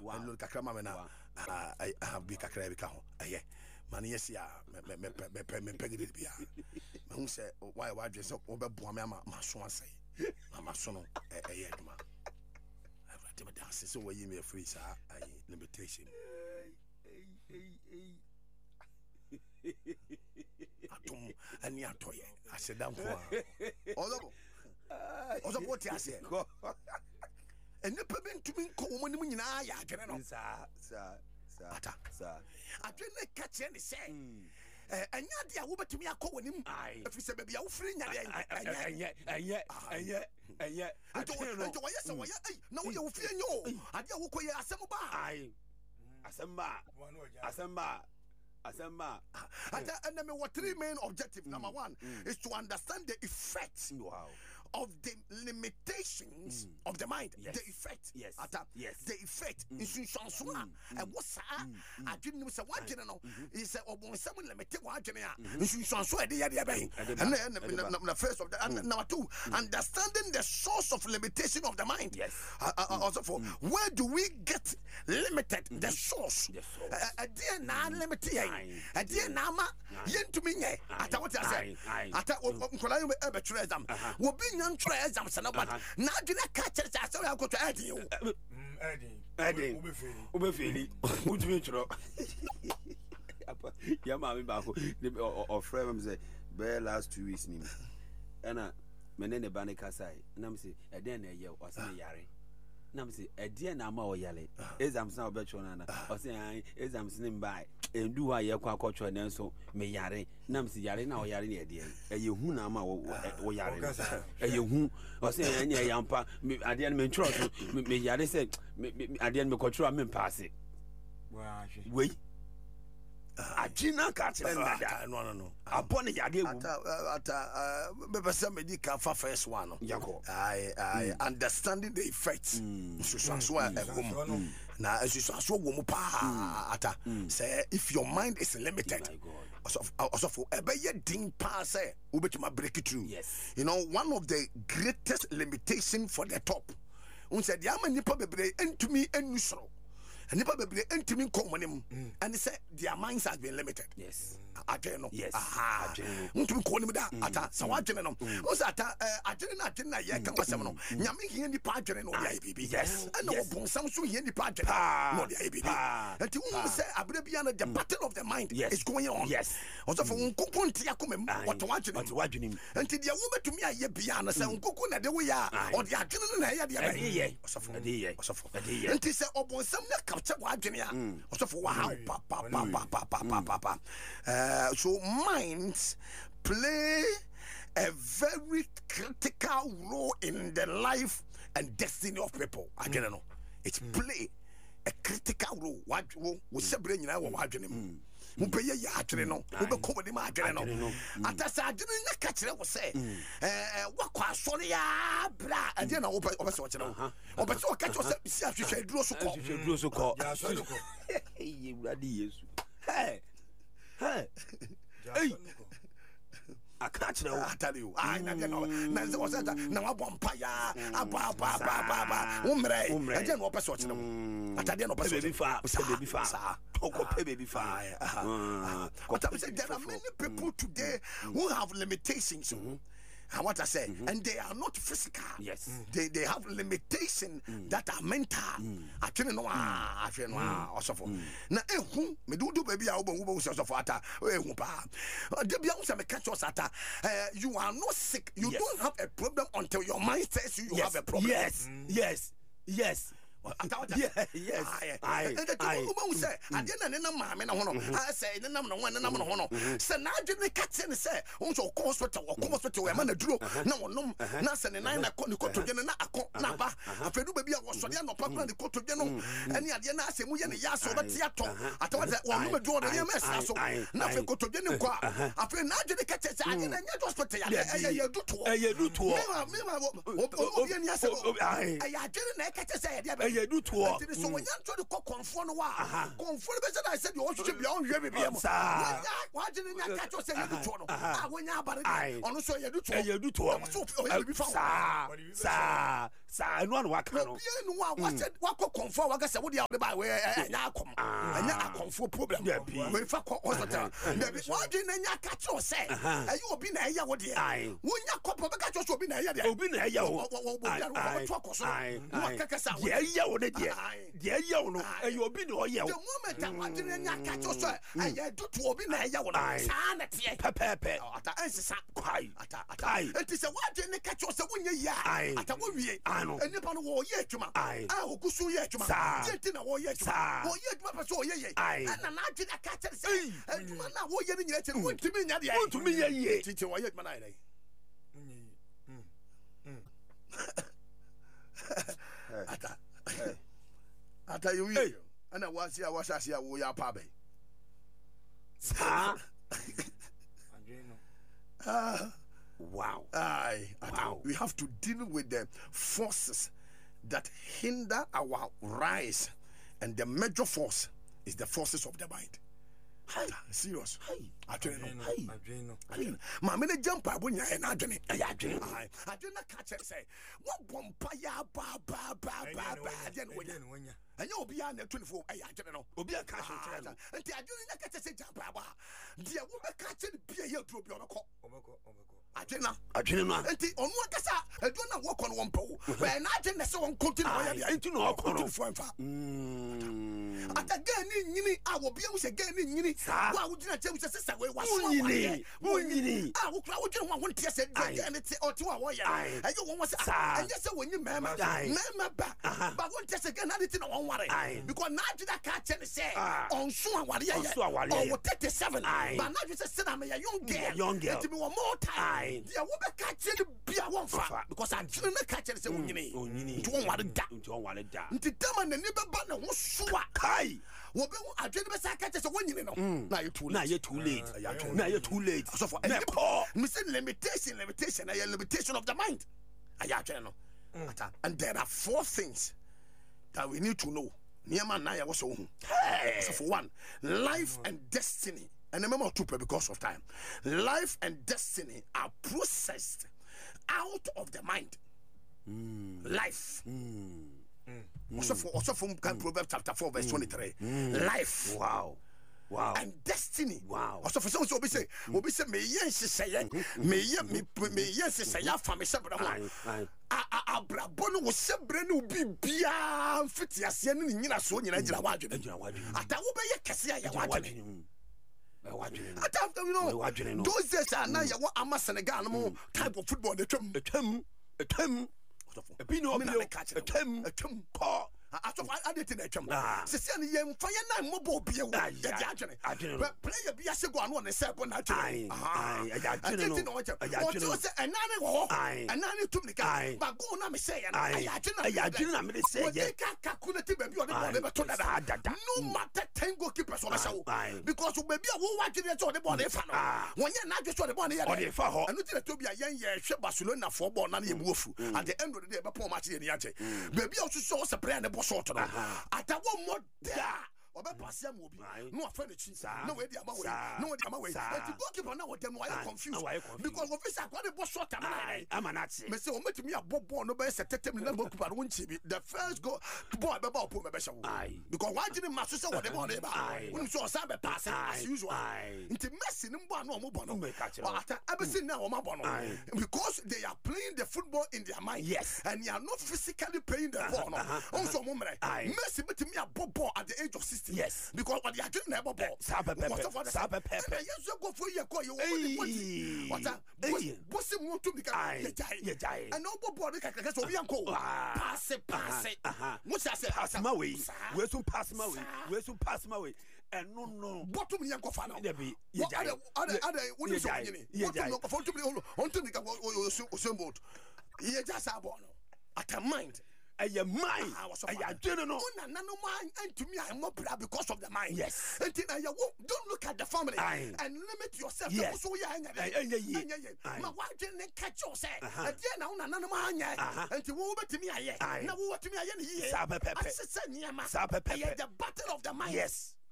Wow. Kakra mama na I have big kakra bika ho. Aye. Man yes ya me pegidi bia. Me hu say why dress up obeboa me ma so asai. Ma so no eye duma. I me dance so why me free sir limitation. Atom ani atoye aseda nko ozo what you say ene pe ntumi nko wo nim nyina ya adwene no sir adwene ka che ne say enya de a wo betumi akọ wonim afi se bia wo firi nya de enya to wo yes wo ya na wo ye wo firi nyo ade a wo koye asem ba Asamba. And then what three main objectives. Number one is to understand the effects of the limitations of the mind. Yes. The effect. Yes. The effect. And what's I didn't say one general is someone limited one general. And the first of the number two, understanding the source of limitation of the mind. Yes. Also for where do we get limited? The source. Dear na limited. Dear Nama, Yentumi, ata what I say. Ata Nkola you ebe try exam. Wo bi nyan try exam sana but na dina catch it say I go to add you. Adding. Ubefeli. Utumi tro. Ya ma me ba ko o friend am say be last 2 weeks ni. Ena menene ba ne kasai. Na me say e den na ye o say yare. Nam say e den na ma o yale. Exam na obetro na o say exam ni mbai. Endu wa ye kwa akotro na nso me yare. Nam say yare na o yare na e den. E ye hu na ma o yare. E ye hu o say anya yampa ade me ntro so me yare say ade me kotro me pass. Wei Ajina catching no. Upon the idea ata medical for first one. I understanding the effects. Now as you saw woman ata say if your mind is limited. Also for a ding pass ubetuma break it through. Yes. You know, one of the greatest limitation for the top. Unsaid yama nipa bebre entumi enusro. And nipa bebre entimi komonim and they say their minds has been limited. Yes. Ajeno. Yes. Aha. Ntumi konim da ata sawa ajeno no. Osa ata ajeno na ye kan wasem no. Nyame hie nipa ajeno no dia bibi. Yes. And no bonsam so hie nipa ajeno no dia bibi. And you say abere bia na the battle of the mind is going on. Yes. Osa for nkoko ntia komem what ajeno. What ajeno. And dia wo betumi aye bia na say nkoko na de wo ya o dia ajeno na ya dia. Osa for and say obonsam na also for wow, so minds play a very critical role in the life and destiny of people. I don't know. It's play a critical role. What we say brain na wo adwene mu beye ya adwene no wo be komodi ma adwene no atasa adwene na ka kire wo say wakwa asore ya bra ade na wo be so kire wo be so ka kire say si ahwehwe duro so ko ya so ko eh wurade yesu hey akachira I tell you na se was that na wa bompa ya aba umre ade na wo be so kire wo atade na wo be so baby fa baby fire. There are many people today who have limitations. And what I say, and they are not physical. Yes. They have limitations that are mental. I don't know. I don't know. Also for now, me do baby. I will also for ata. You are not sick. You don't have a problem until your mind says you have a problem. Yes. Yes. And the woman say, I didn't know mamma and hono. I say, the number one and number hono. So now didn't catch and say, also hospital or hospital, a man a drew. No, nothing and I call the court again and I call Napa. I feel baby I was so young, Papa and the court again. And yet, I say, we and Yaso, but Yato. I thought that one woman draw the MS. So nothing go to Jenny. I feel not the catches. I didn't get hospital. I do to I didn't catch you do to so when you try to confront I said you should be on your baby. Why didn't you catch us saying you do when you are on so you do to you do to Sa no no waka no. Obia no wa said wako confirm waka say wo dia de ba we anya akom. Anya akomfo problem. We fa hospital. What do you nya catch you say? Ayi obi na eya wo de. Wonya kopo be catch you obi na eya de. Obi na eya wo. Yeah, yeah, wo de de. Yeah, yeah, no. Ayi obi na oye wo. The moment I want to nya catch you say, ayi do to obi na eya wo na. Sa na tie. Pepe. Ata ansesa. Kai. Ata. Enti say what do you catch you say wonya ya. Ata wo wie. Enipa no wo ye adwuma. Ogusu ye adwuma. Yenti na wo ye adwuma. Wo ye adwuma person wo ye ye. Na na adwuma catch say adwuma na wo ye ni nyina tiri wontumi nya de. Wontumi ye ye. Titi wo ye adwuma na ye. Ata you we. Ana wasi a wasasi a wo ya pa be. Sa. Wow. Wow. We have to deal with the forces that hinder our rise, and the major force is the forces of the mind. Serious. I don't know. My many jump I wouldn't and I don't catch it. Say, what bumpire then when and you'll be on the 24. I don't know. Will be a catch and I don't catch a jump. Dear woman catching be a to be on a call. I don't know. And on what I don't know walk on one pole. When I didn't so on continue. I ain't to know for at again, I will be able to again in why would you not tell me to say, where was you? I will crowd you one piece and it's or 2 hours. I don't want to say, and yes, when you remember back, but one test again, I didn't know what I because now did I catch and say on soon what I 37. But now you said I'm a young girl to be one more time. The woman catching be a one fat because I didn't catch it. You need to want to die. Determine the neighbor banner was sure. Well, I didn't catch it when you know. Now you're too late. Now you're too late. So for missing limitation, a limitation of the mind. And there are 4 things that we need to know. Nehemiah 9 was so. So for one, life and destiny. And remember 2 because of time. Life and destiny are processed out of the mind. Life. Also from Proverbs chapter 4 verse 23. Life. Wow. And destiny. Wow. Also for someone to say me yes say ya family abrabono wo sebre no bibia mfiti ase ne nyina so nyina gira wadwe ata wo be ye kese ya wadwe you know those days are now you ama Senegal no type of football the twem I didn't know. Sicily, fire nine mobile beer. But player be a second one and say, when I didn't know what and I took the guy, but go on, say, I didn't say, calculative baby on the body. No matter 10 goalkeepers on the show because maybe I will watch it on the body. When you're not just on the body, and it's to be a young year, Barcelona for born and wolf at the end of the day, but poor match in the Yache. Baby also saw a prayer. Short at a one more there. Or by Passia will be no furniture, no way the amount, no way the amount. But the goalkeeper now with them why I'm confused because of this I got a boss short. I'm a Nazi. Mr. Omit to me a bob no best at 10 minutes won't see the first go to boy about Puma because why didn't Master say what they want when you saw a cyber passing as usual into messing no more after everything now on my bono because they are playing the football in their mind. Yes, and you are not physically playing the ball. Also, moment, Messi to me a bob at the age of 60. Yes, because what they are doing never ball. Sabe Pepe. Yes, go for your call. You what? What's the more to me? And no ball. That's what we are called. Pass it. What's that? Pass my way. Where's to pass my way? Where's to pass my way? And no. What to me? I'm going to what other when you say, what to me? On to me, assembled. You just have one at a mind. Your mind. I don't know. No mind. And to me, I'm not proud because of the mind. Yes. And don't look at the family and limit yourself. Yes. My wife didn't catch yourself. And then I'm not man. And to over to me, I now what to me, I am here. The battle of the mind. Yes.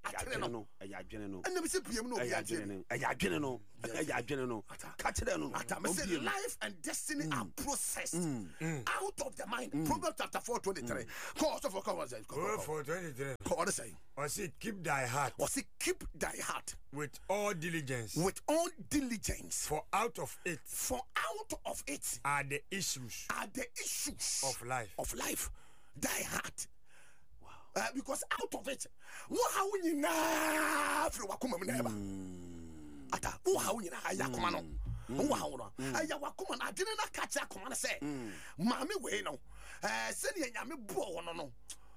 adwene no ɛyɛ adwene no ɛna me se piem no ɛyɛ adwene no ka kyerɛ no me say life and destiny are processed out of the mind. Proverbs chapter 4:23. Call for 4:23. Call say. Or say keep thy heart. Or say keep thy heart With all diligence. with all diligence. For out of it Are the issues the issues of life. Thy heart. Wow. Because out of it, how you na from wakuma neba. Ata, how you na yakuma no. Wow no. Aya wakuma na didn't na catch yakuma na say. Mami we no. Send ya nyame bo no.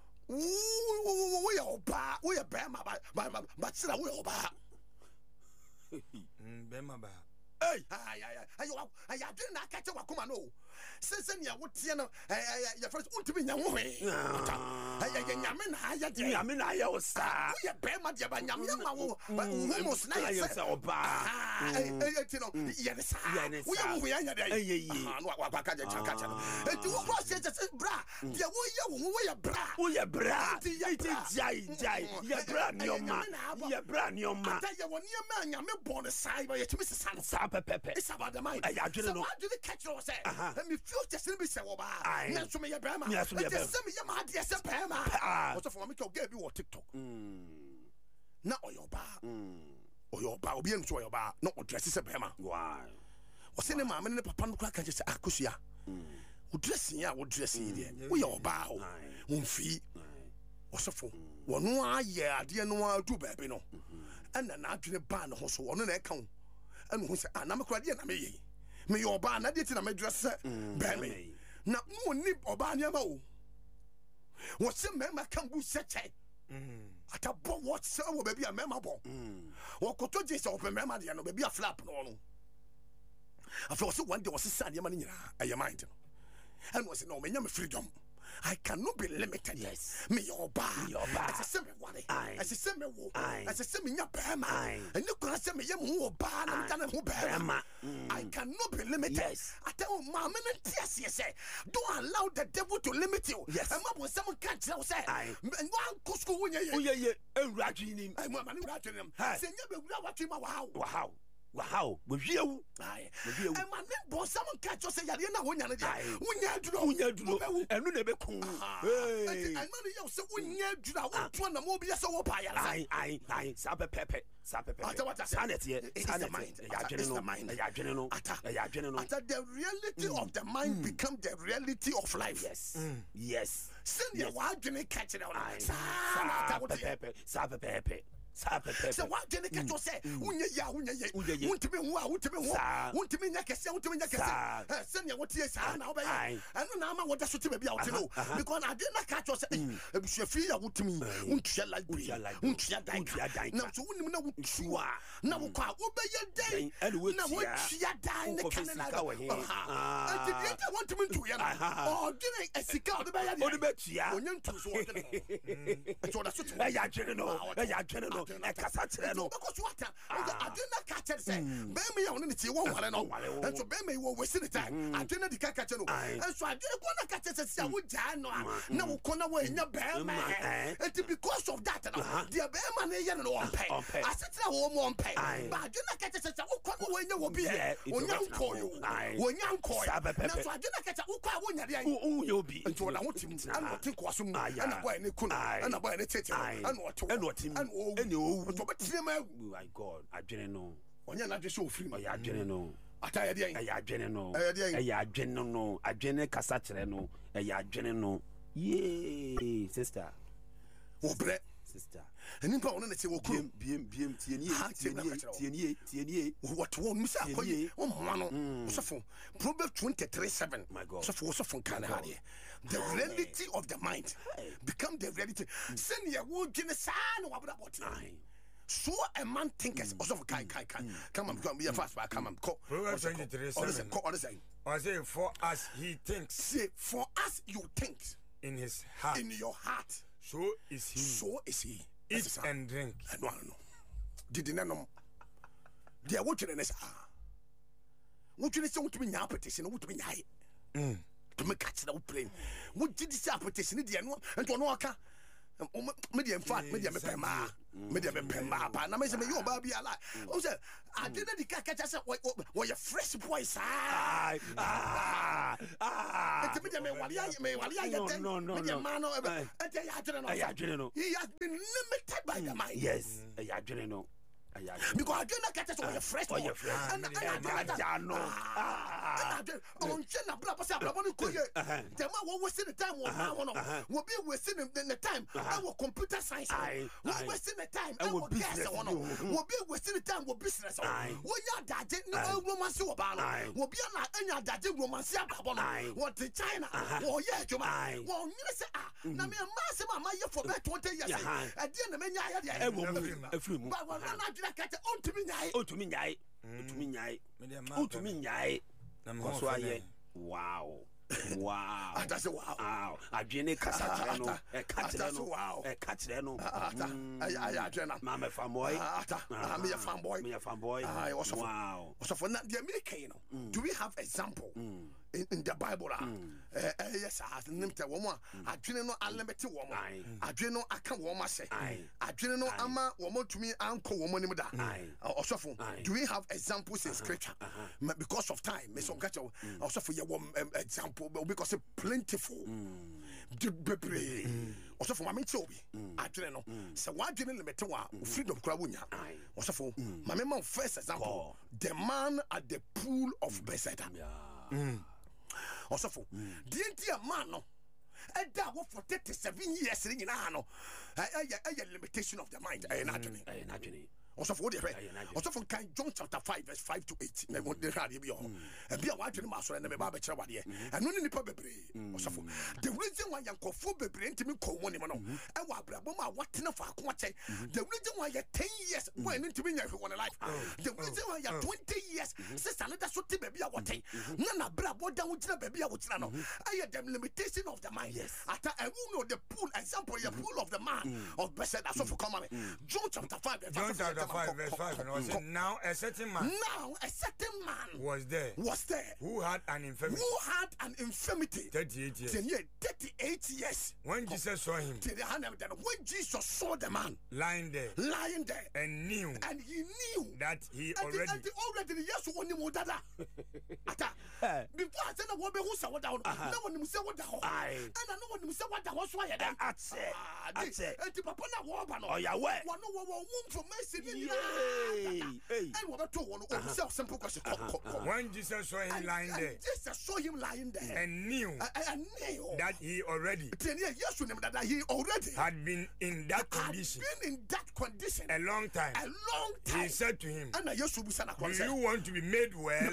We oba, we a bema but sira we oba. Bema ba. Hey, I didn't catch a wakuma no. Send ya what tiano, your first ultimate yamoe. Yamina, Yosa, we a bema diabanyama, almost nice oba. Yes, we are Pepe. It's about the mind. I didn't catch you. Say, let me feel just a little bit. Yes, me a Bama. Yes, me a Bama. What's the form? I'll give you a TikTok. Not on your bar. Or your bar, be into your bar, not what dresses a Bama. Why? What's in the mamma and the papa crack and just Akusia? Who dressing ya, what dressing here? We all bow. One fee. What's the form? One year, dear no, do baby no. And then after the ban, also on an account. And who said, I'm a craddy and me your ban, I did in a dress, baby. Now, no nip or ban your bow. What's the member can be set? At a bow, what sir will be a memorable. Or cottages open memory and will be a flap. No, I thought so one day was a son, your money, I mind. And was no man, freedom. I cannot be limited. Yes. Me your bar. As a semi one. As a semi wo. As a semi bama. And you can say me your bar and done who bama. I cannot be limited. Yes. I tell Mamma and Tias, you say, don't allow the devil to limit you. Yes. And what someone can't tell say. And one could when you and ratching him. I'm ratching him. Say never watching my wow. Wow, with you, and my name was someone catch us. I didn't know when you do, and we never come. And money, so when you do, one the mobile so by Sapa Pepe, sanity, it's the mind, the reality of the mind become the reality of life. Yes, send your wife to catch it out. Sapa Pepe. So what did they get to say? Wouldn't to be won't to be Nakasa, send you what is now by I don't know what that's to be out to know because I did not catch us. If you feel out to me, won't shall like won't you die? Now, so wouldn't know what you are. Now, what be your day? And when you die in the Canada, I want to meet you. Oh, didn't I see out the bay? Only bet you are general. Because what I did not catch it. Say, baby, I only see one. And so, baby, we're wasting the time. I didn't catch it. And so, I didn't want to catch it. I would die. No, corner way in your bear man. And because of that, the bear man, you know, pay. I said, I won't pay. But I did not catch it. I will come when you will be here. When you call you, when you call, so I did not catch it. Who you'll be. And so I want him. I don't think was and I buy any kun and I buy any tete and what him and my God, I didn't know. When you're not just so free, I didn't know. I didn't know. I didn't know. I didn't Cassatreno. I didn't know. Yay, sister. Oh, Brett, sister. And in Paul, and it's a BM, TNA, what won't miss out? Oh, Proverbs 23:7. My God, so for from Canada. The reality of the mind become the reality. Send your word in the sun. What about it? So a man thinkers also kai. Come on, be a fast back. Come on, call. Proverbs 23:7. I say, for us he thinks. Say, for us you think. In his heart. In your heart. So is he. So is he. Eat and drink. I don't know. Did you know? They are watching this. What you say to me now petition? What to me now? To me catch the plane. What did this petition? And to know, medium fat, medium pema. me de me pemba pa na me se me yo ba bia la o se adwene di ka kacha se wo ye fresh boys enti me de me wali aye den no me de man no enti ya adwene no he has been limited by the mind. Yes ya adwene no because adwene kacha se wo ye fresh boy and on chena bra pa se abrabo ni koye dem a wo waste the time wo ma wo no wo be waste the time our computer science wo waste the time our business wo be waste the time wo business wo nya daje no romance wo ba no wo be na anya daje romance abrabo no wo te China wo ye adwuma wo nyine se na me ma se ma ye for 20 years e de na me nya ya de afiri mu ba wo na adwene kacha ontumi nyai Koso aye. Wow. That's wow. Adwene kasa kire no. E ka kire no. Mama fanboy. Me a fanboy. Wow. So for that the American, do we have example in the Bible? Yes, nimte woman. Adwene no unlimited woman. Adwene no aka woman say. Adwene no ama woman to me anko woman nim da. Osofo, do we have examples in scripture? Because of time, me so catch osofo ye example because it's plentiful. Osofo mama nti obi adwene no se wa adwene limit wa freedom kura wonya. Osofo mama man first example, the man at the pool of Bethesda. Osofo the entire man no eda wo for 37 years ni nyina no limitation of the mind adwene. Also for the also from John chapter 5 verse 5 to 8. Na go dey hard be on. E be a wa dwene ma so na me ba be kire wade. Eno ni nipa bebre. Also for the reason why yankofo bebre ntimi ko mo ni mo no. E wa abrabo ma watena fa ko ache. The reason why you 10 years when ntimi nya hwe won life. The reason why you 20 years sister na that so te baby a woten. Na brabo da wo gina baby a wo gina no. Aye the limitation of the mind. After I will know the pool example the pool of the man of Bethesda. So for come on. John chapter 5 verse 5 verse 5 and was it now a certain man was there who had an infirmity 38 years. When Jesus saw him, when Jesus saw the man lying there and he knew that he already yes won him dada ata before I said what be who say what down no one say what down and no one say what down so ya da atse enti papa na wo ba no oya we one no information and what to one simple question. When Jesus saw him lying there and knew that he already had been in that condition a long time, he said to him, do you want to be made well?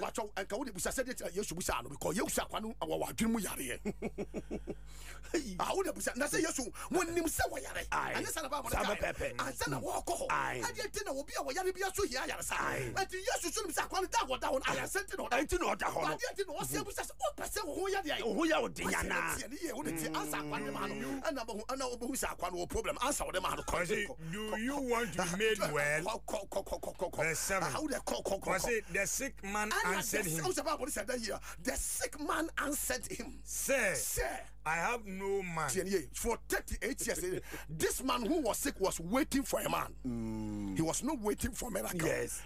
Do you want to be made well? Verse 7. Was it the sick man answered him? The sick man answered him, Sir, I have no man. For 38 years, this man who was sick was waiting for a man. He was not waiting for a miracle. Yes,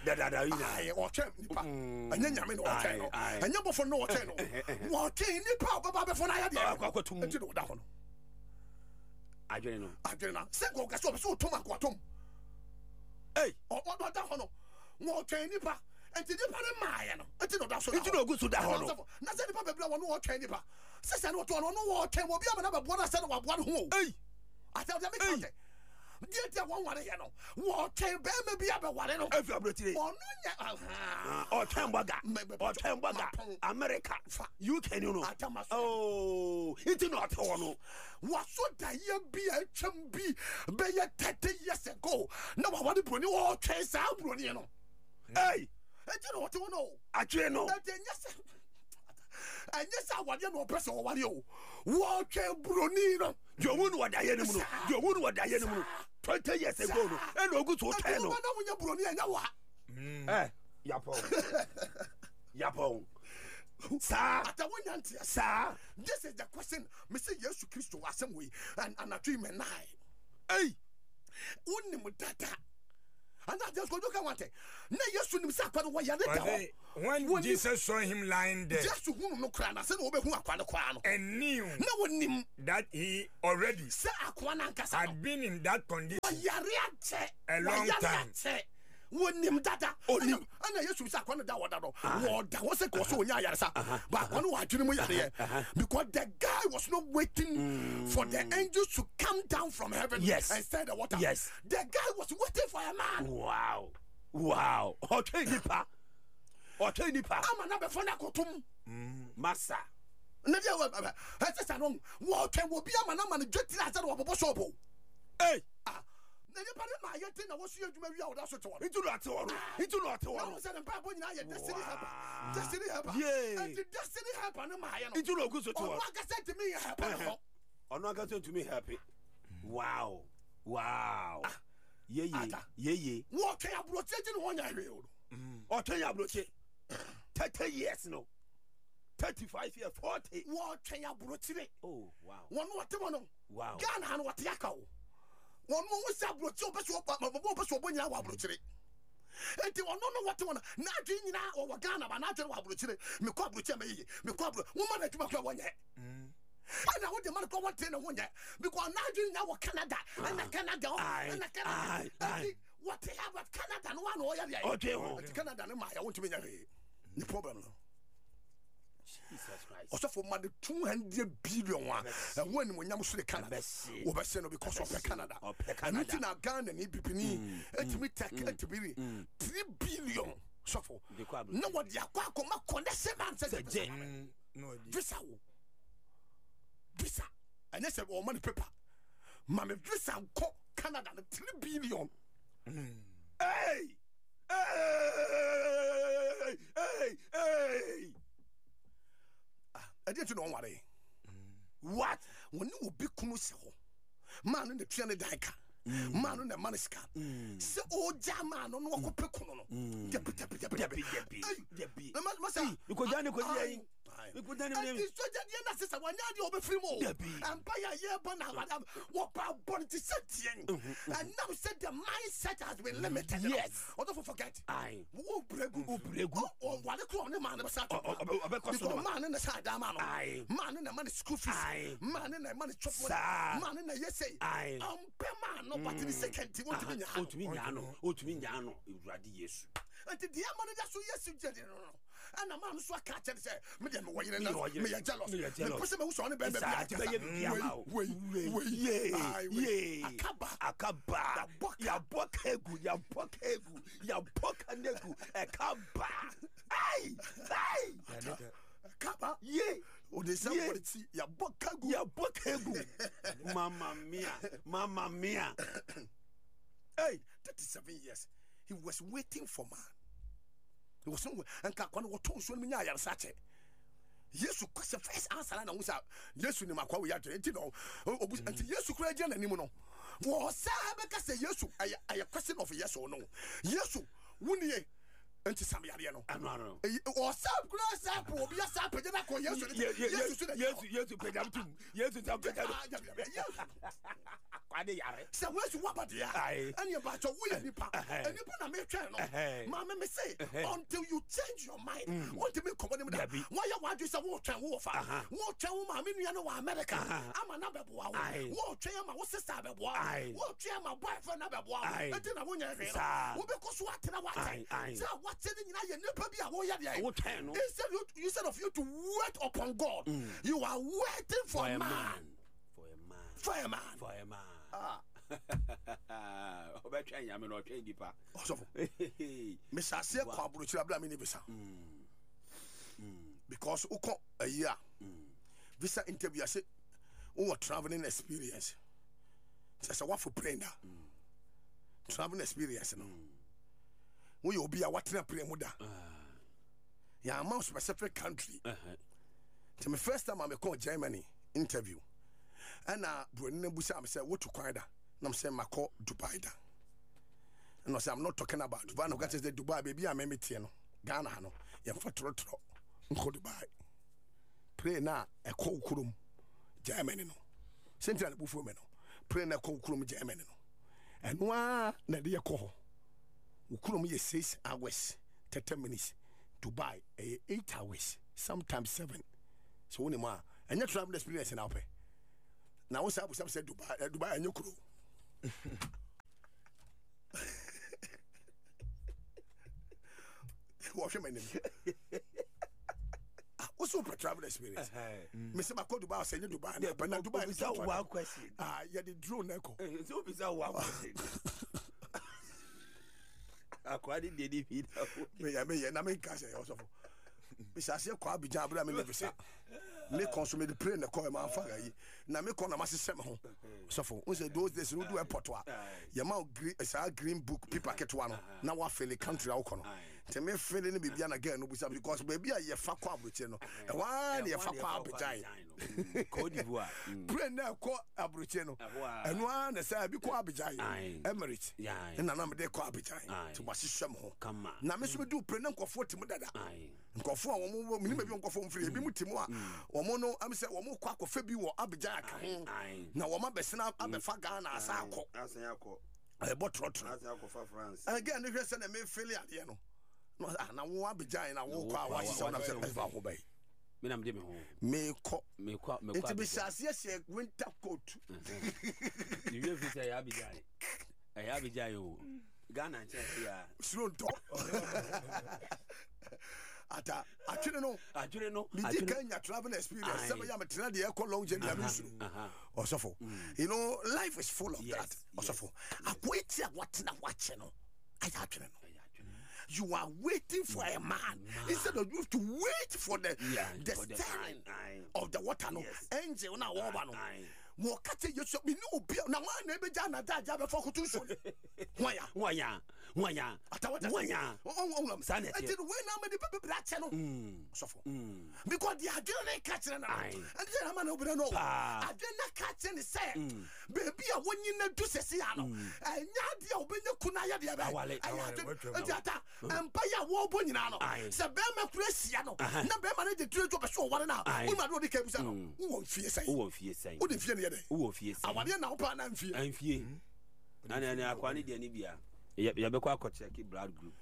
and to the Panama, and to the Dasso, it's no good to that. Not any papa one more train. Sister, what one more can will be another one. I said, one who I tell them, get one what can be about one or Tambaga, America, you can, you know. Oh, it's not one. What should I be a chumby? Be 30 years ago. No, I want to put you all chase out, Bruno. Hey, I don't know what to know. I don't know. And yes, I want you no person over you. Walk Brunino. You wouldn't want Diana. You wouldn't want Diana 20 years ago. And no good to tell you. Yapon. Sir, this is the question. Mr. Yesu Christo was some way and a dream and I. Hey. Unim data. And I just go look at one thing. Now, yes, you say, when Jesus saw him lying there, just to whom no crown, I said, and knew no one knew that he already had been in that condition a long time. Wonim dada oni ana yesu bisa kwano da wadado woda wo se ko so onya yaresa ba kwano wa dwene mu yare because the guy was not waiting for the angels to come down from heaven and stir the water. Yes, the guy was waiting for a man. Wow okay nipa ama na be fona kotum massa na dia wa ha se sanon wo twen wo bia ama na man dwetira ase wo bobo shop. Hey na ni pa na ayete na wo su adwuma wi a wo da so tewo into no ateworo na se na pa bo nyina ye destiny helper and the destiny helper na ma ye no into no go so tewo o aka say to me helper ono aka say to me happy. Wow ye wo twen abroche ji no wonya hwe o o twen abroche 30 years no 35 years 40 wo twen abroche. Oh wow won wo te no wow Ghana han wo te aka o won mo wo sa abroche o be so nyina wo abroche enti won no what won na adwe nyina o wo Ghana ba na adwe wo abroche me ko abroche me yi me ko abro wo ma na tuma kwa wonye ana wo de man ko won na wonye because na adwe nyina wo Canada and Canada what they have at Canada no one o ya there Canada no ma ya won tumi nya the problem no Jesus Christ. Also for money 200 billion and when nyam so the Canada we be say no because of Canada and we na Ghana ni bipini etimi take etimi 3 billion so for no what dia kwa koma connection man say no visa and say o money paper mama visa ko Canada 3 billion hey I didn't know what when you will be kunuso man in the train daika man in the maniska so o jama no no ko pekuno no debi you go down we could then so na sesa wanya de obefiri mo empire ye bona madam what born to set and now said the mindset has been limited. Yes, don't forget wo bregu on wale kro ne man be sa man in the side man man in the money school fees man in the money chop man in the yesay man no but the second want to be nya no urade yesu and the man that so yesu no and a man so catch and say me dem wo yire na me ya jealous me pese me wo so ne be akaba ya bokegu ya bokanegu akaba ai akaba ye o de say what it ya bokegu mama mia hey 37 years he was waiting for man. He was somewhere and kakwana wo ton so nya ya sache Yesu kwese first answer na wusa Yesu ni makwa we ya enti no enti Yesu kura je na nim no wo sa be ka say Yesu ay question of yes or no Yesu wuniye enti sam yare no ano o sa kura sa pro bi sa pege na ko Yesu pege am Yesu sa pege kwade yare se Yesu wa bade ya ani ba cho wo ya nipa nipa na me twen no ma me say until you change your mind want to me come them that why you want to say wo twen wo fa wo twen wo ma me nua no wa America ama na bebo wa wo twen ma wo sister bebo wa wo twen ma boyfriend na bebo wa enti na wo nya hwe wo be ko so atena wa say what say ni na ye nipa bi a wo ya dey wo twen no instead of you to wait upon God you are waiting for a man. Obetwa nyame no otwa dipa osofo me sase kwa abrochira bla me ni visa because uko a year visa interview say who traveling experience say what for prenda traveling experience no we obi a watena pre mu da ya amount specific country to my first time I call Germany interview and broni busa am say what to kwada na am say mako Dubai da and I say I'm not talking about Dubai no got say Dubai baby am metie no Ghana no ye mfa tro nko Dubai pray na e ko ukurum Germany no central bufu me no pray na ko ukurum Germany no and one na de ko ukurom ye 6 hours 30 minutes. Dubai 8 hours, sometimes 7. So when ma and your travel experience in our pay. Now what's up? Some said Dubai and your crew. What's your name? What's your travel experience? Mr. Mako Dubai saying Dubai, but now Dubai is one question. Yeah, the drone echo. It's always one question. I quite did it. I mean, cash also. Besides, your car be jabber, I mean, never say. Me consume the plane, the call my father. Now, me call a massive seven. So, for those days, you do a potwa. Your green book, people get one. Now, I feel the country outcome. To me, feeling be again, because maybe I fuck up with you. And one, you fuck up with giant. Cote d'Ivoire. Plane now call Abrucheno. And one, the say, be called Abijay. Emirates. And a number they call Abijay. To wash some home. Come on. Now, Miss do Prenum for 40 minutes. Go for one, maybe on phone free, be Mutimo. Omono am say omo kwa febi wo Abidjan na wo ma besena abefa Ghana asako trot France again if you say na me feel ade no na wo Abidjan na wo kwa wa sise na say eva ho bai me na me ho me ko it be sase winter coat you you fit say Abidjan yo Ghana che ya sronto ata atwene no me di Kenya travel experience some ya metra de e long journey amusu osofo you know life is full of that osofo akweti agwatena wache no ayatwene no you are waiting for a man instead of you have to wait for the stirring of the water no angel na wo ba no mo kate yesu me no obi na wan na ebeja na daja be fokutu so wanya sanete and when na me the people black no sofo because they are doing catching na and then man obi no adena catching say baby a wonyi na du sese ya no anya dia obenya kuna ya dia ba ata empire wo bo nyina no se be ma kura sia no na be ma na de tire jo be so ware na wo ma do de ka bisa no wo fie sai wo de fie ne wo fie sai awade na wo pa na mfie na akwani de ni bia ya be kwa check blood group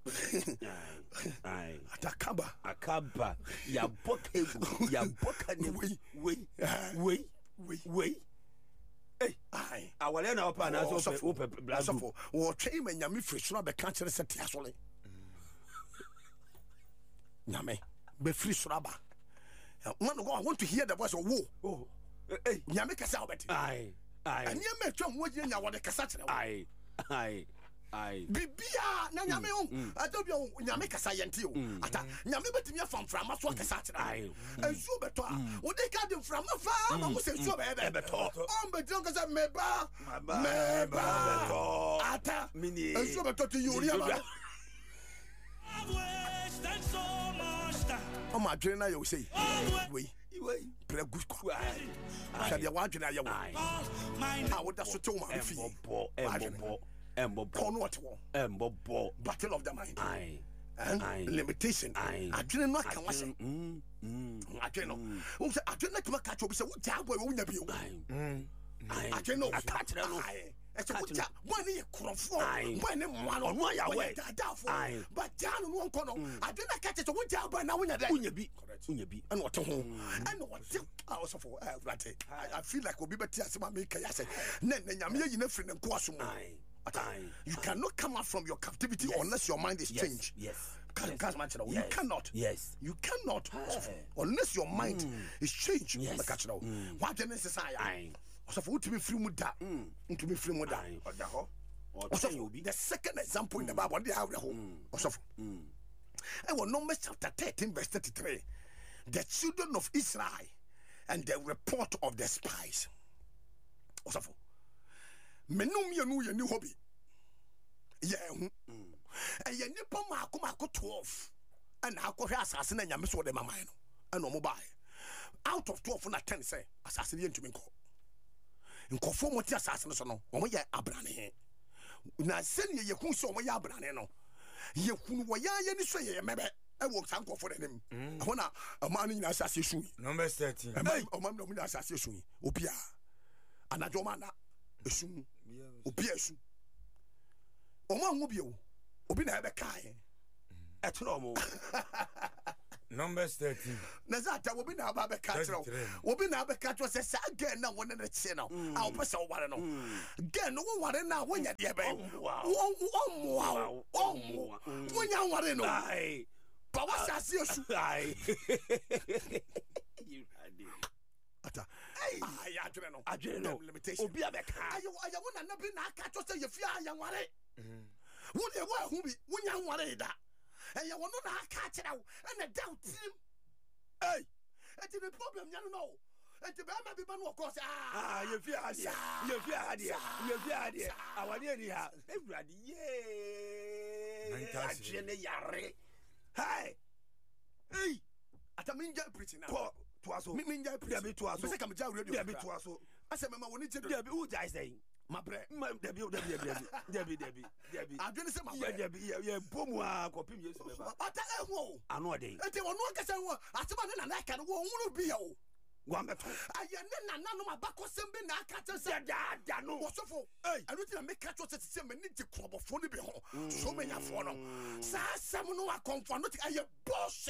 ai akaba ya boka ne we ai awale na opa na so blood group wo twe ma nyame firi so be ka kire se tia so le nyame be free suraba man go I want to hear the voice of wo nyame kasa obeti ai and you me twa mo nya wo de kasa kire ai bibia na nyame atobia nyame kasa yente o ata nyame betimi afamframa so kasa kire ensu beto a wo de ka de frama fa ma mo se su beto on be don kasa meba beto ata ensu beto ti yuri ama oh my dream na you say we play good kwa shall you want na you I would that so to my fee embo battle of the mind and limitation I dream no can was I dream no who say I dream na to catch you say what jam boy wo nya bi I dream no catch no it's a one year crofo when one on ya way but down one corner I didn't catch it one job now when you be and what home and what also for I feel like we'll be better as my maker I say you cannot come out from your captivity unless your mind is changed. You cannot. Yes. You cannot unless your mind is changed. What Genesis so for to be free muda to be free muda the second example in the Bible they have the home also and when Numbers chapter 13 verse 33 the children of Israel and the report of the spies also for menum yenu yenu hobby and yenipa mako 12 and akwohwe asase na nyame so de mama no and no mobile out of 12 na 10 say asase ye ntumi nko nkofo mo ti asase no so no o mo ye abrane na sene ye hu so mo ye abrane no ye hunu wo ya ye ni so ye mebe e wo san nkofo denim ho na amanu nyina asase su number 13 amanu nyina asase su opia anajo mana esum Obiesu. Oma ngubio. Obi na ebe kai. Etro mo. Numbers 13. Nazata obi na ba be katro. Obi na be katro say sa again na won na che no. A opesa ware no. Again no ware na wonya de be. Omwa. Wonya ware no. Ai. Ba wasase osu. Ai. Ata. Ai adwene no. Adwene no. Obi abeka. Ayo wona na bi na katro say ye fia ya ware. Wo de wa hu bi wonya ware da. And you want to catch it out and a doubt him. Hey, it's the problem, you know. And the Bama be man, of course. You fear idea. You fear idea. You fear idea. I want to hear everybody. Yay. Hey, hey. At a minja preaching now. To us, minja preaching to us. I come down radio to us. I said, Mamma, when it's a Debbie, who dies saying. My bread, Debbie. I didn't say my Debbie, yeah, Pomua, copy years. I know a day. And they were not getting one. I said, I can won't be oh. One at all. I none of my back was sending a cat and said, I know what's so. I don't make cat was a same need to club of funny behold. So many are for them. Someone who are confronted, I have bullshit.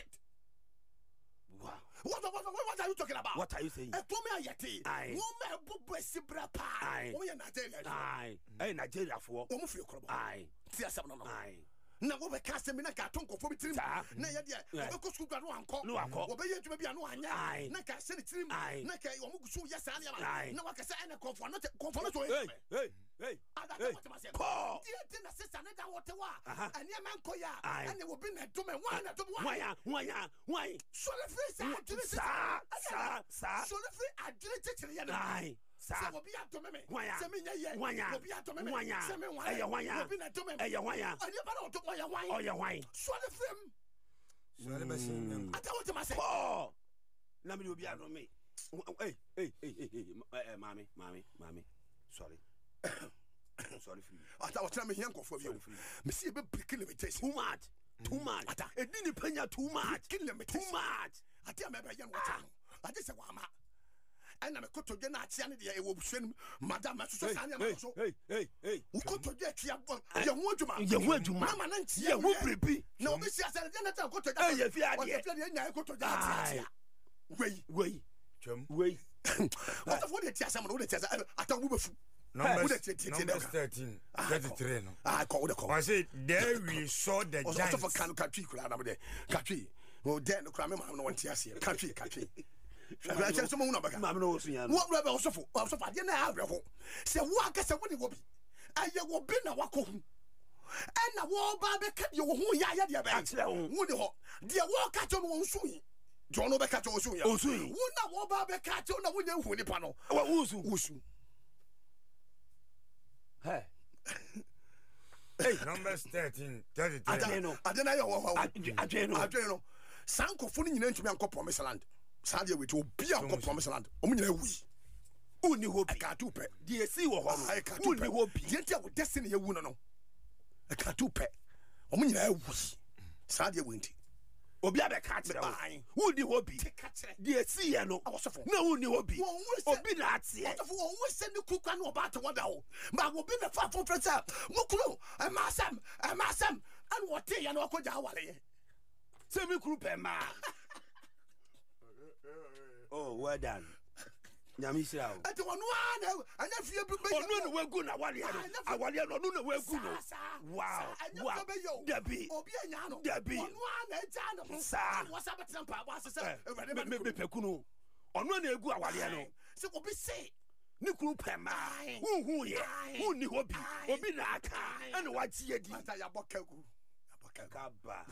Wow. What are you talking about? What are you saying? I told me yeti. Aye. Woman bubble sibra pa. Aye. Oh, Nigeria. Aye. Hey, Nigeria for. Omo fi okrobo. Aye. Tia sam no. Aye. Na wo be ka sem na ka tonko fo bitrim. Na ye de. Wo ko school gba no anko. No anko. Wo be ye dwuma bia no anya. Aye. Na ka se ne tirim. Aye. Na ka omo gusu ye sa ne ma. Aye. Na wa ka se ene konfo no to. Hey. Paul. Dia na sister ne da wote wa. Ane man ko ya. Ane wo bi na dome wa na dome wa. Why? So the free sa. So the free adjure teacher ya na. Aye. Sa. Wo bi atome me. Se me nya ye. Wo bi atome me. Se me wa. Wo bi na dome. Ane ba na to wa ya wa. Oh ya wa. So the free. So the machine. Ata what am I say? Paul. Na me obi ado me. Hey. Mommy. Sorry. Sorry for you. Ata what am I here for you? Me see be break limitation. Too much. Ata e dini penya too much. Too much. Ata me be yan what am. Ata se wa ma. Ana me koto je na atia ne de e wo busuan madam so sa ne ma so. Hey. Wo koto je atia bo. Ye ho adwuma. Mama na ntia. Ye ho prepi. Na obi si asa de na ta koto je. Ye fi ade. O te nya koto je atia. Wei. Wei. What the fuck de tia sam no de tia ata wo be fu. Numbers 13, 33 no. I call the call. I said there we saw the giants. Also for country kula na de. Country. Oh den no kura me ma no want tia se. Country. I tell someone no baka. Ma me no so yan. What brother also for de na abrefo. Se wo aka se wo ni wo bi. Aye wo bi na wako hu. Na wo ba be ka de wo hu ya de be. Wo ni ho. De wo ka to no nsu yi. John no be ka to nsu ya. Nsu yi. Wo na wo ba be ka to na wo nya hu ni pa no. Wa wusu. Hey, Numbers 13, 33. Adena yo Adreno. Sanko funi nyina ntumi anko promise land. Sadia we to obi anko promise land. Omo nyina wi. Uni hobi ka tu pe. Die si wo ho no. Uni hobi. Die ntia wo destiny ye wu no. E ka tu pe. Omo nyina wi. Sadia we nti. Obi abeka kire wo. Uni hobi. Die si ye no. Na uni hobi. Obi na atie. Wo se ne kukwa no ba te wada wo. Ma wo bi na fa fo presa. Mo kuro. E ma sam. An wo te ye no akoja wale ye. Se mi kuru pe ma. Oh, well done. Nyamisha o. Ati wonu ana anya fie bi be. Onu na wegu na wale no. Awale no nu na wegu no. Wow. Debi. Obi anya no. Debi. Onu ana eja no. Sa. Wo sa betra pa wa se me pekunu. Onu na egu awale no. Se obi se ni kuru pema. Hu ye. Hu ni hobi. Obi na aka. Ene wa tie di. Ata ya bokagu. Akaba.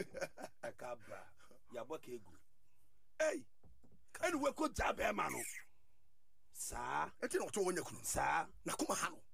Ya bokegu. Hey. Ene we ko jabe ma no. Sa. Eti no to wonya kunu. Sa. Nakuma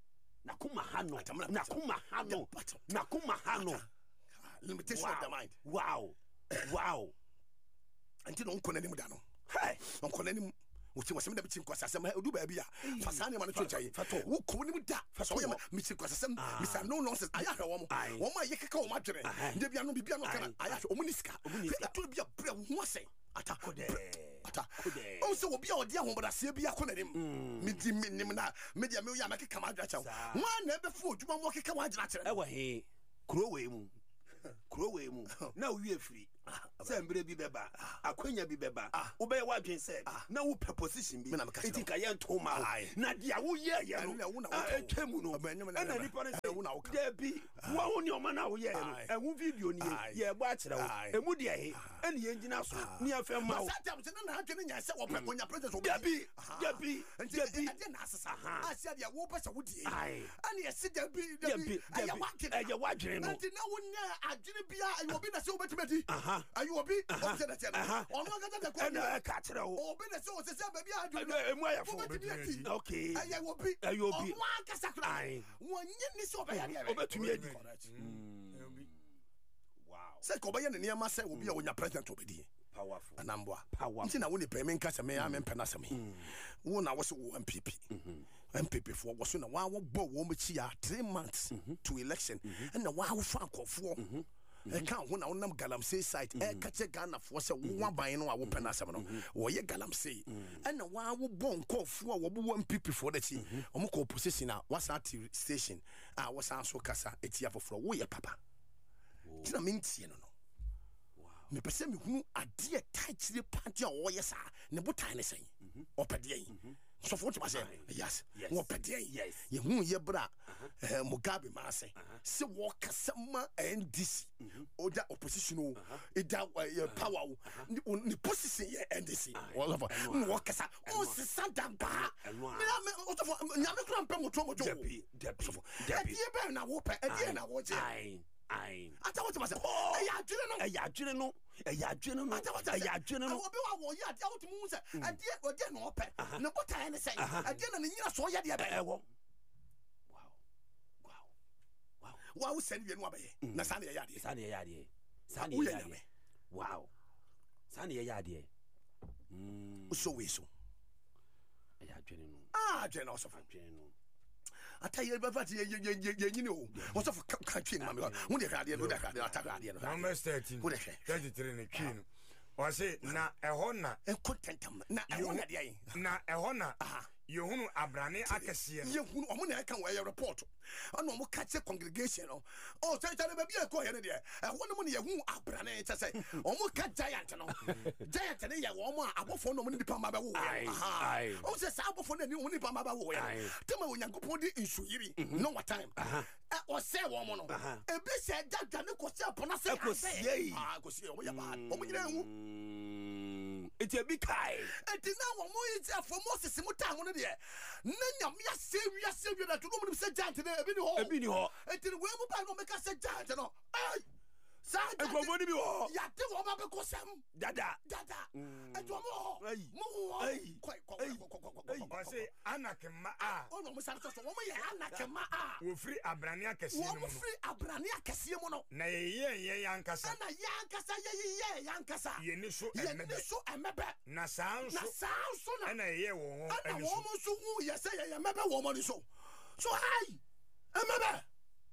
hano. Limitation of the mind. Wow. Enti no nkona nim da no. Hey. Nkona nim. Wuti wasem da bitim kwasasem odu ba bia. Fasane ma no twechai. Wo ko nim da. Faso ya bitim kwasasem. Misa no nonsense. Aya hwe wo mo. Wo ma ye keka wo ma dwere. Nde bia no bibia no kana. Aya hwe o mu niska. Eto bia bre wo ho ase. Atakode. Also, will be our dear home, but I see be a conadim. Media Yamaki Kamaja. One never food, you won't walk a Kamaja. Ewa he, Crowe mu. Now we are free. Sembre bi beba, akwenya bi beba. Obey what Jane said. Now we position be. It can toma. Na dia wo ye ya no. Etwemu no. Na nipa na there be wa woni o ma na wo ye no. E wo video ni ye bo a kire wo. E mu dia he. Ene ye ngina so. Ni afem ma wo. Sometimes na adwene nya se wo pe konya president obi. Debi. Na asesa. Asia dia wo pesa wo die. Ane ye se debi. Aya wadwene no. Ante na wonya adwene bia ayo obi na se wo betimedi. Ayo obi o se na che no. Ono ga da ko. Ene ka kire wo. Obi na se o se baby adwene. Emu ayafo. Okay. Ayo obi. Ono akasa kra. Wonye ni se obi ya dia. Obetumi edi. Wow. Say ko baye ne niam say obi a wonya president obedi. Powerful. Anamboa. Nti na woni pɛ me nka sɛ me ya me mpɛ na sɛ me. Wo na wo se wo MPP. MPP for wo so na wa wo bɔ wo mchi ya 3 months to election. And na wa wo fa akɔfo. E kan ho na wo nam Galamsey site e ka che Ghana for sɛ wo ban no a wo pɛ na sɛ no. Wo ye Galamsey. And na wa wo bɔ nkɔfo a wo bo MPP for the chi. Omo ko opposition a wasa station a wasa so kasa etia foforo wo ye papa. Tina mentie no. Me pese me hunu ade taitire party a wo ye sa ne botan ne sen opede yin so for what say yes wo pede yin ye hunu ye bra Mugabe ma se wo kasa ma NDC oda opposition o ida power ni position ye NDC wo kasa o se sanda ba me o so nyame kran pɛ moto mojo debi e be na wo pɛ e na wo je ata what say ya adwene no obi wa wo ya dia what mu say ade no ope ne botan ne say ade na ne nyina so ya dia be wow wow send we no abaye na sa na ya ade wow sa na ya ade so we so ya adwene no adwene no so adwene no ata ye baba ti ye nyini o wo so ka twi ni mama wo de hade no no number 13 33 ne twi no o se na eho na contentam na eho na de na eho na yehunu abrane akese no yehunu omo na eka wo ye report ana omo ka che congregation no o tell ba bia ko ye ne de eho no mo ne yehunu abrane che say omo ka giant no giant ne ye wo mo abofo no mo ne dipa ma ba wo o se sa abofo no ne wo ne dipa ma ba wo ye tema onyankopon di insuyiri no what time o se wo mo no e bi se dada ne ko se pona se ko sie o mo ya ba o mo nyina hu eti abi kai eti na wo mo yi afo Moses mu ta ho ne de na nyam ya sewi na to no mo se giant ne ebi ni ho eti we mu ba no make se giant no ai sa egbogbo ni bi ho ya te wo ba be ko sam dada eto mo ko se anakema a o no mo sa so wo mo ye anakema a wo free abrane akese no mo free abrane akese mo no na ye yankasa na yankasa ye yankasa ye ni so emebe na sanso na na ye wo ho ani wo mo so hu ye se ye emebe wo mo ni so hi emebe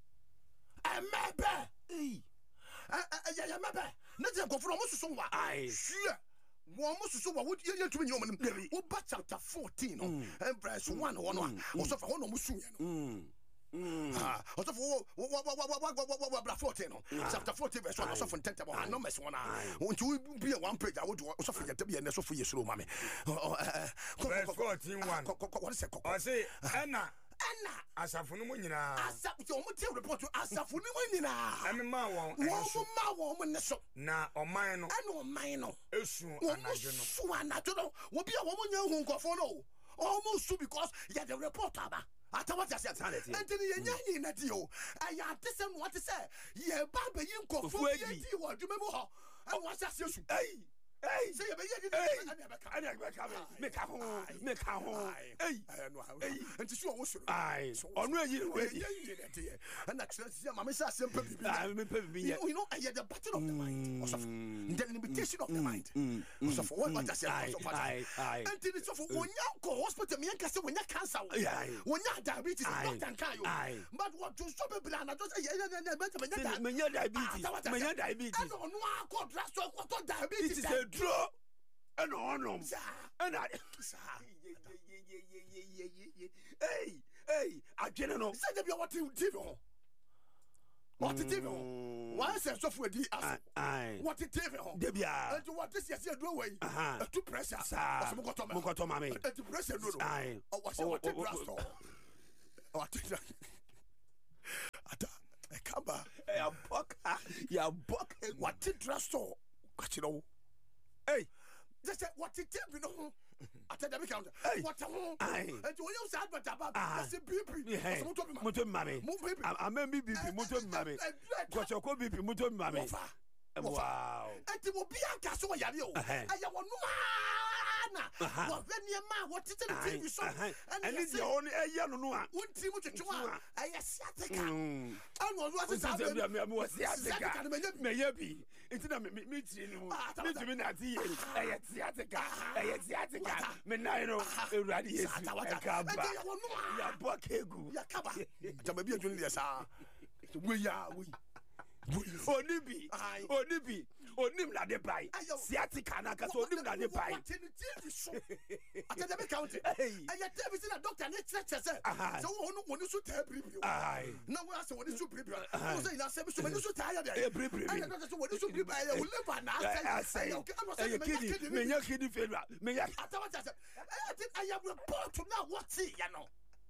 ya mebe na je nkofo mo susu wa hwe wo mo susu wa wo ye tumi nyi wo mo wo ba chapter 14 no verse 1 wo no wo so fa wo no mo su ye no o so for wo bra 14 no chapter 14 verse 1 so for tenta bo no mess one won't you be one page I would so for yet be and so for yesuro mame verse 14:1 what is it I say Anna asafo no mo nyina asafo o mo te report asafo no mo nyina emema won mo ne so na oman no ana oman no esu anajo no su anajo no wo bia wo mo nya hu nkofo no almost su because ya the report aba ata what you say and ye nya ni na di o aya te se no what say ye ba be yin nkofo ye di wo dwuma mu ho and what say su Hey, say be ye di make a home. Hey, and to show what on where you and actually mama say simple you know I had the battle of the mind the limitation of the mind so for what I say and it is for when you hospital me can say when you cancer when you diabetes not can you but what to stop it and I just diabetes no diabetes draw and on and I hey I general said them what you did what it did why say software di as what it did debia and what this year do way to pressure mokoto mame to pressure no what it drasto what it ata e kaba ya boka what it drasto kwachiro hey just what it did no ata da count what ho and when you say advert about that's BP moto mame amem BP moto mame kwachoko BP moto mame wow enti mo bia ka so yare o aya wonu na wo hwenie ma what it the TV so and is your own no no a wonti mo twetwe a aya siateka and wo so say me was siateka me yabi enti na me tiri no me tumi na ti ye aya siateka me na no ewrade yesu ka ba ya bokegu ya kaba jama bi adwun le sa we ya we Onibi onim na de bai siatica na ka so onim na de bai ata dem count aya tv na doctor na church say so wonu so ta bribi na we say wonu so bribi so say na say so wonu so ta ya dey bribi aya na say wonu so bribi aya we live na say aya kidi me nya kidi failure me nya ata what say aya report na what ya no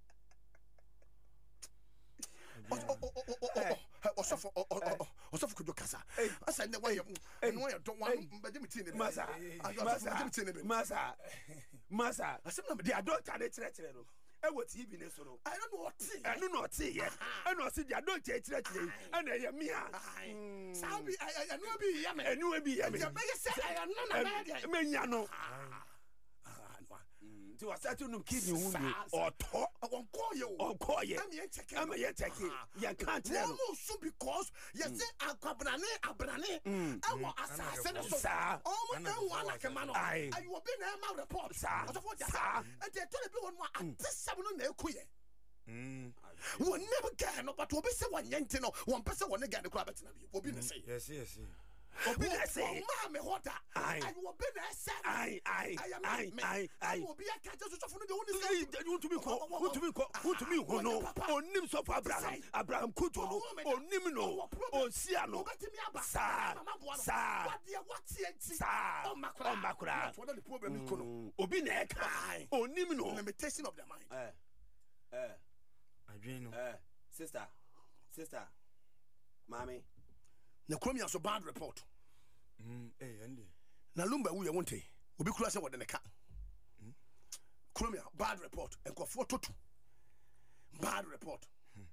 Osofo kudo kasa asa ne why don one mbede meeting masa asem they don't tell it no e what TV ne so no I don't know what I don't know what ye and no see they don't tell it and e me a sabi I no be ya me enu be ya me you say I no na me nya no ti wasatu no kidney hundu oto onko ye am ye check ye can't tell so because you say abrane awo asase ne so omo na wala kemano ayi obi na ma report so for jasa and they tell people no atesam no na ekoye won never get no but obi say wan yente no won pese won ga ne kura betina bi obi na say yes obi na say ma me hoda ayi obi na say ayi obi aka just so for no de won say want to me ko no onim so for Abraham kuto no onim no onsia no sa o makura what the problem ko no obi na eka onim no limitation of the mind adwenu sister mami na kromia so bad report ande na lumba wu ye wonte obi kura se wode ne ka kromia bad report enkofo totu bad report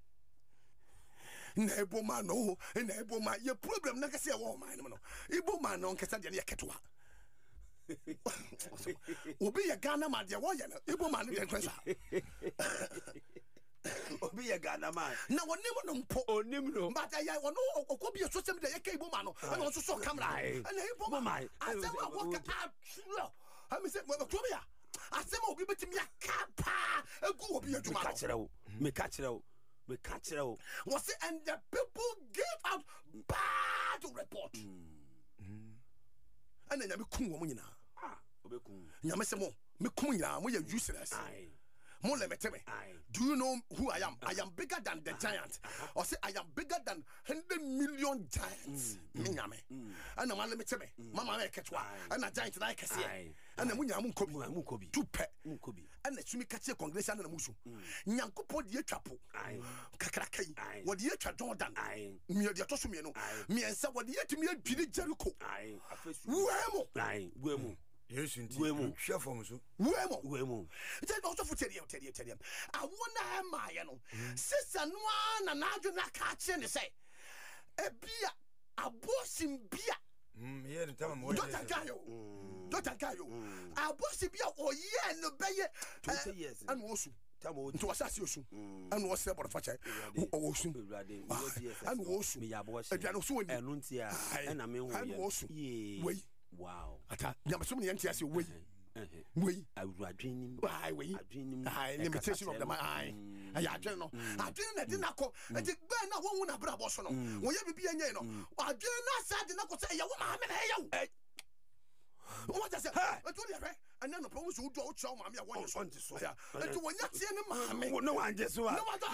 na ebo ma no na ebo ma ye problem na kase wo man no ebo ma no nkesa de ne yaketwa obi ye Ghana ma de wo ye no ebo ma ne de kwesa obi ye Ghana man na wonim no mpo onim no but ya wono okobi so sem de ye ka ebo ma no na won so camera na ebo ma asema wo ka atro ha me se okobi ya asema obi betimi akapa egu obi aduma me ka kire o was it and the people gave out bad report and then me kun wo nyina obekun nyame se mo me kun nyina mo ya useless mo le meteme do you know who I am? I am bigger than the giant. Or say I am bigger than 100 million giants. Me nyame and na le meteme mama na ketwa and na giant na kese and na mo nyam nkobi tu pe nkobi and na tumi kache congress and na musu nyankopon de atwapo kakrakai wo de atwa Jordan mi de atoso mi no mi ensa wo de atumi adwiri Jericho wemu yes indeed hwe fom so wemu tell also for tell him I wanna ma ye no sister no na adwo na ka che ne say ebia abosim bia yeah the time mo Dr. Gayo abosim bia oye no beye 20 years and wosu tamo to asase osu and wo se bor fache osu and wosu aduano so woni enu ntia na me ho ye we wow ata nyamesom ne yente ase we awuradwenim limitation of the mind I adwen no adwen na de nakọ e de gba na won na bra bo so no wo ye bibia nyɛ no adwen na sa de nakọ say ye wo ma me na ye wo What I say? I told you, and then the promise who do show mammy. I want you to so. And to one yet mammy. No one just one. No matter.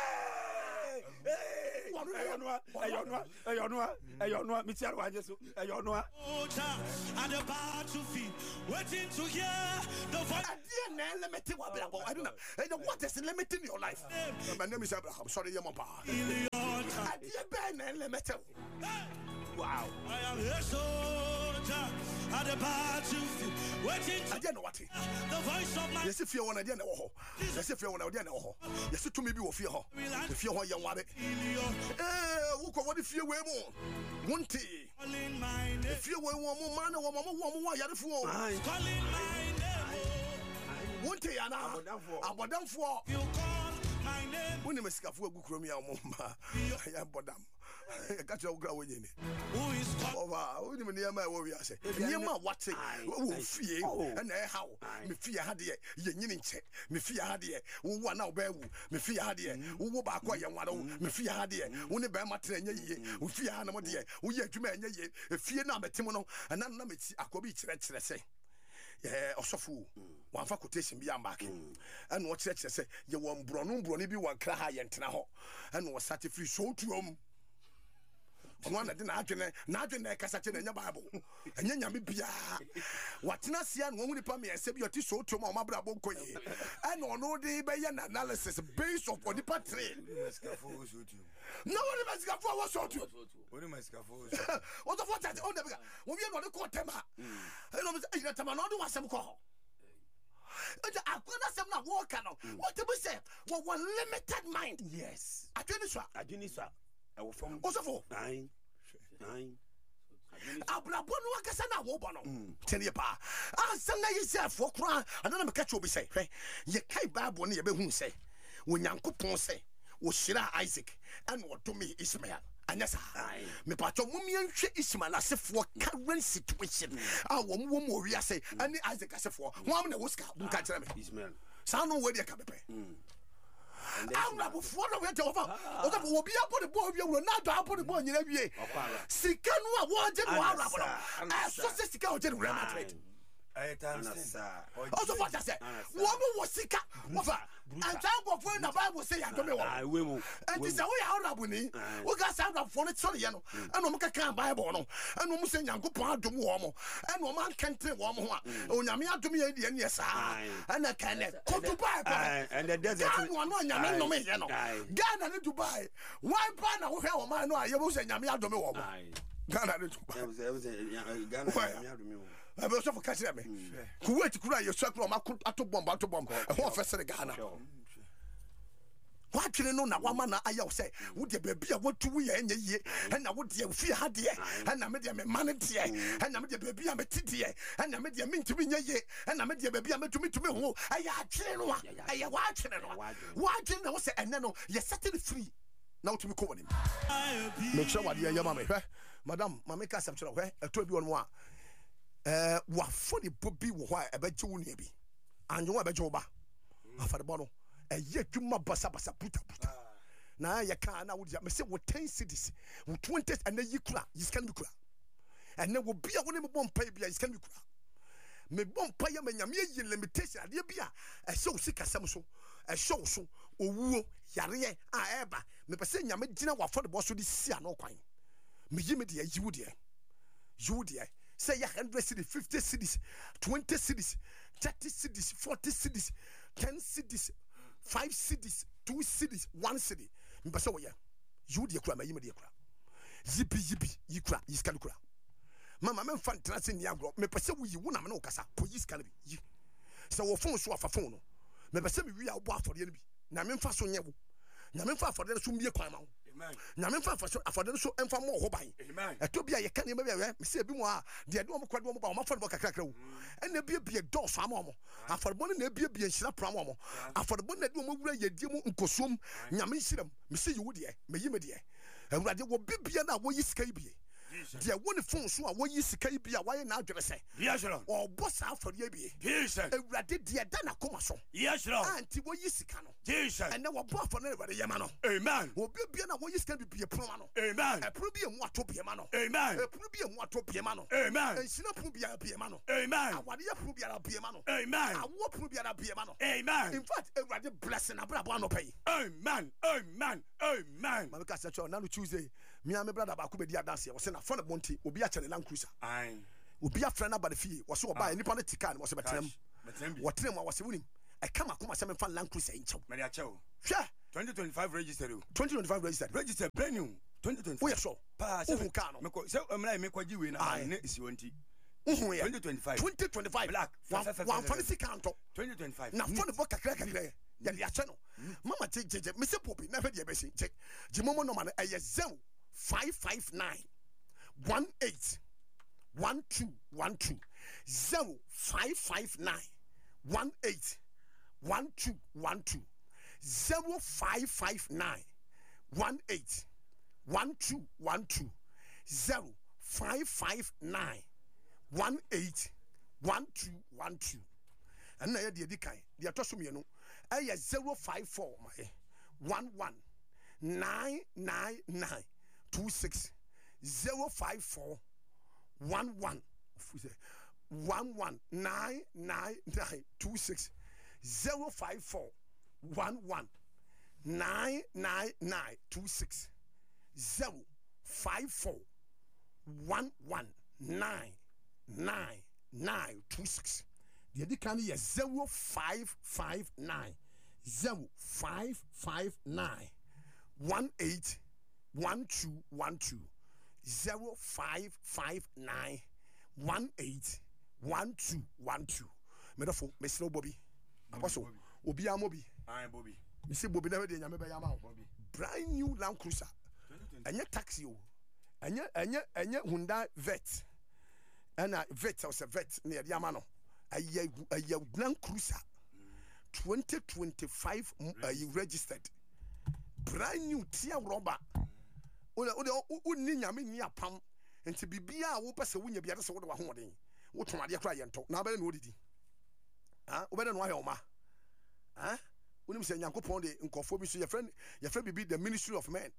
At the battlefield, waiting to hear the voice. I don't know. What is limiting your life? My name is Abraham. Sorry, your mama. Wow. I am a soldier at the battlefield, waiting to hear the voice of my. Yes, if you want to know, yes, if you want to know, yes, to me be of fear. If you want your water, who can what if you wear more? One tea. If you wear one more man or one more, you have to calling my name. One tea, I'm done for. You call my name. When you must have a good crummy, I am Bodam. I got your girl in it. Who is calling? Near my warrior say, near my watching. Oh, fear, and how me fear had ye, yin check, me fear had ye, who one now bear, me fear had ye, who go back quiet one, me fear had ye, only bear my train ye, who fear animal dear, who yet you may ye, if fear not Timono, and I'm not a cobi say. Yeah, or so fool. One for quotation be back. And what church say, you want Brony be one cry and Tanaho, and was such a free show to him. One at the Najan Cassation in your Bible. And then you be what Nasian won't put me and say your tissue to my brabo. And on no day by an analysis based upon the patri. No one must go for what's out. What am I scaffold? What the what? When we are not a quarter. And I'm not some call. I couldn't not walk on. What do we say? Well, one limited mind. Yes. I didn't say. I will from also for 9. Abrabonu akasa na wo bono. Tene pa. Ansanga yisa for kra, anana meka cho be say, hwe. Ye kai Bible ne ye be hu say. Wo Nyankopon say, wo hira Isaac and wo to me Ishmael. Anyasa. Me pato mumien hwe Ishmael asefo current situation. Ah wo mo wi ase, ani Isaac asefo. Wo am na wo ska, bu ka kire me. Ishmael. Sa no we de ka bepe. I'm not before the winter over. Will be up on the board. You will not up on the board. You know, Sikanu wanted one. I saw the Sikau general. Also, what I said, woman was sick. And time of when the Bible say, I don't know. And this is how Rabuni, we got sound of for it, sorry, and Omaka can't Bible, and almost saying, I'm going to warm, and woman can't tell warm one. Oh, Yamia to me, yes, and I can go to buy, and the desert one, Ghana to buy. Why ban a hell, man? I was saying, Yamia to me. Ghana to I was for catching me. Who wait to cry your circle to bomb, a whole fester Ghana. Why can you know now? One man I say, would you be able to we and ye, and I would fear had ye, and I made a man here, and I made a baby, I'm a titty, and I made a mean to be ye, and I made a baby, I'm to me to me. I are watching, watching, I say, and then you're setting free. Now to be calling him. Make sure what you're mammy, Madame, my make us up to a 21. What funny Bobby why a bed you be, and you have a job for the bottle. A year to my bassa puta. Now you can't. I would say with 10 cities, with 20 and then you cry, you can be cry. And there will be a one bomb pay, you can be cry. Me bomb pay a mere limitation, dear Bia, a show sick as some so, a show so, or Yare, I ever, me person Yamina for the boss to this no coin. Me Jimmy dear, you dear. Say 100 cities, 50 cities, 20 cities, 30 cities, 40 cities, 10 cities, 5 cities, 2 cities, 1 city. Mbaso ya. You dear cry, my dear cry. Yippee, you cry, you can cry. Mamma, I'm fantastic in Yagro. Me perceive you won't have no cassa, police can be. So, phone so off a phone. Me perceive we are both for the enemy. Namin fast on you. Namin fast for them soon be a crime. Namin fast for them so and for more hobby. A Tobia, you can't remember, Mr. Bimoa, the Adom Quadrum about my phone book a crackle. And there be a dog for Momo. And for one, there be a slap promo. And for the one that woman will ye demo uncosum, Yamin Sidam, Mr. Woody, Mayimedy. And what you will be beyond what you escape. deɛ wo ne phone so a wɔyi sika yi bi a wɔyɛ n'adwene sɛ ɔbɔ saa afɔdeɛ bi awurade deɛ da n'akoma so anti wɔyi sika no ɛnɛ wɔbɔ afɔ no awurade yɛma no obi bia na wɔyi sika bibie pono ma no ɛpono bi ɛmu ato biema no ɛpono bi ɛmu ato biema no nhyina pono biara biema no awadeɛ pono biara biema no awo pono biara biema no in fact awurade blessing abrabɔ anɔpɛ yi mame ka sɛ kyɛ na no Tuesday me a me brother baako bɛdi adanse wɔsɛ na fɔne bonti obi akyɛ ne Land Cruiser obi afrɛ no aba ne fie wɔsɛ ɔba nipa no tika ne wɔsɛ bɛtenam wɔtenam a wɔsɛ wonim ɛka makoma sɛ memfa Land Cruiser nkyɛw hwɛ 2025 registered 2025 registered brand new 2025 woyɛ sure wohu kaa no sɛ ɔmra me kɔgye wei na ne isi wanti wohu yɛ 2025 black wamfa ne sika ntɔ 2025 na fɔne bɔ kakra yɛde akyɛ no mama gyegye mesɛ popi na hwɛ deɛ bɛsi gye momo nɔma no ɛyɛ 0559 18 1212 0559 18 1212 0559 18 1212 0559 18 1212 and na yɛ deɛ kan deɛ tɔ so mmienu ɛyɛ 054 my 11 999 26 054 11 11 999 26 054 11 999 26 054 11 999 26 the other can is 0559 0559 18 1212 0559 18 1212 medofo mesro Bobby apostle obi amobi Bobby me say Bobby na de nyame be yama brand new Land Cruiser enye taxi o enye Hyundai Vet and Vet or Vet near yama no a Land Cruiser 2025 registered brand new tia rubber o ni nyame ni apam enti bibia wo pese wonya bia de se wo de wa hoden wo ton ade kra yento na ba ne wo didi wo be de no ahwe ma wonim se Nyankopon de nkofo bi so ye friend bibi the ministry of men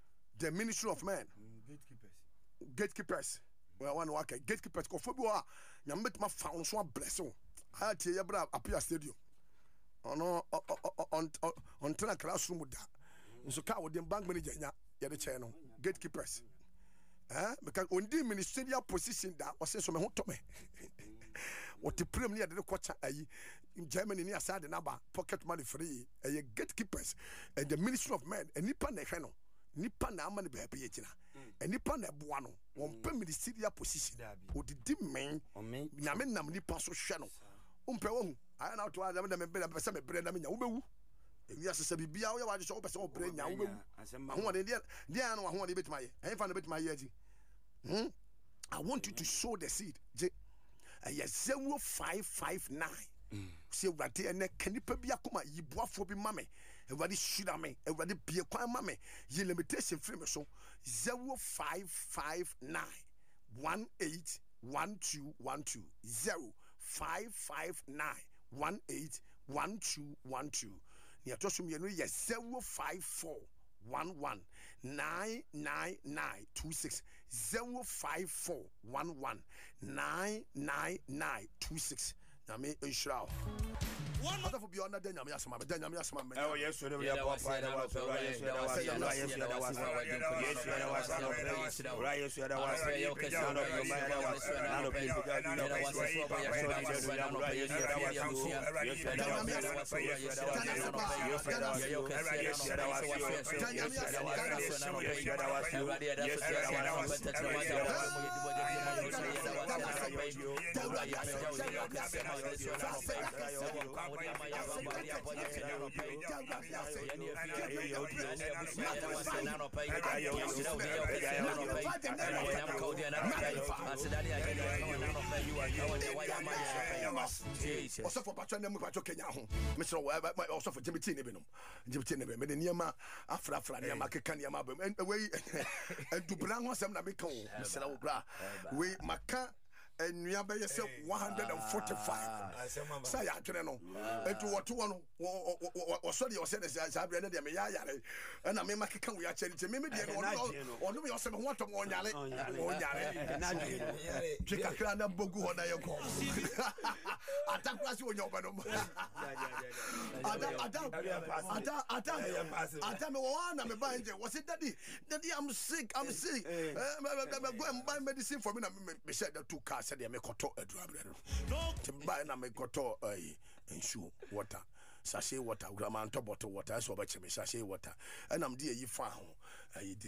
gatekeepers well one work gatekeepers nkofo bi wa nyame betuma fa won so bless wo ha tie ye bra apia stadium ono on tena classroom da nso ka wo de bank manager nya ye de che no gatekeepers because on the ministerial position that was so me ho to me what the premier near the kwacha ayi in Germany near side number pocket money free gatekeepers and the ministry of men and nipa na hwe no nipa na ama ne ba be yechina and nipa na boa no won pe ministerial position o di men na me nam nipa so hwe no umpe wo hu aya na to adam na me be se me bre na me nya wo bewu ewi asese bibia wo ya wa je wo pese wo bre nya wo bewu ho de dia no ho de betima ye en fa no betima ye ati I want you to sow the seed. 0559. See what they and can you be a coma? Ye boafo be mammy. Everybody shoot at me. Everybody be a quite mammy. Ye limitation frame so 0559 18 1212 0559 18 1212. Near Tossum, you know, yes, 054 11 999 26 054 11 999 26. Name Israel. What of beyond that? Nyame asama, Nyame asama. Oh yes, so we are papa na was right. also for patron them patron Kenya ho Mr. also for Jimmy Tinebinum me the niema afra niema keka niema ba we and to bring one some na me kan Mr. Obra we maka enua be say 145 say ya twene no etu woto no wo so de o say say abre na de me ya yare na me makeka we ya charity me de no me o say me ho atom onyare na twika kra na bogu ho na ye ko atakwa si onyo ba no Adam me wana me ba nje was it daddy I'm sick go and buy medicine for me na me said the two cars said me koto adurabre to buy na me koto ensure water sachet water grandma on top bottle water so ba che me sachet water and am dey yi fa ho